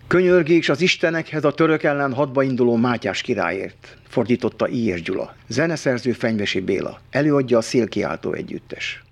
Könyörgés az istenekhez a török ellen hadba induló Mátyás királyért, fordította I. Gyula. Zeneszerző Fenyvesi Béla. Előadja a Szélkiáltó Együttes.